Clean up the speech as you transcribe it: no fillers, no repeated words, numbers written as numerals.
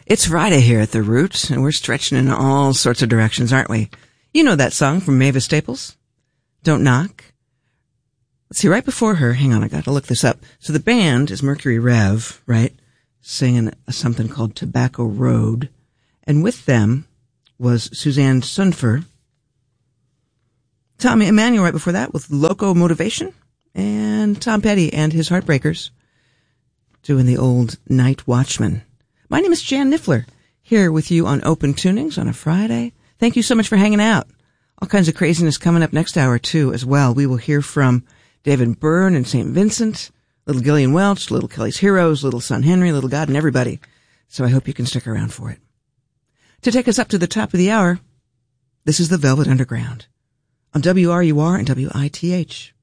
It's Friday here at The Root, and we're stretching in all sorts of directions, aren't we? You know that song from Mavis Staples? Don't Knock. Let's see, right before her, hang on, I gotta look this up. So the band is Mercury Rev, right? Singing something called Tobacco Road. And with them was Suzanne Sunfer. Tommy Emmanuel right before that with Loco Motivation. And Tom Petty and his Heartbreakers doing the old Night Watchman. My name is Jan Niffler, here with you on Open Tunings on a Friday. Thank you so much for hanging out. All kinds of craziness coming up next hour, too, as well. We will hear from David Byrne and St. Vincent, Little Gillian Welch, Little Kelly's Heroes, Little Son Henry, Little God, and everybody. So I hope you can stick around for it. To take us up to the top of the hour, this is the Velvet Underground on WRUR and WITH.